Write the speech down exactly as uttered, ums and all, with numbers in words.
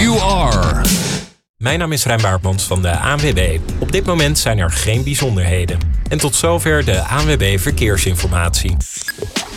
you are. Mijn naam is Rijn Baartmans van de A N W B. Op dit moment zijn er geen bijzonderheden. En tot zover de A N W B Verkeersinformatie.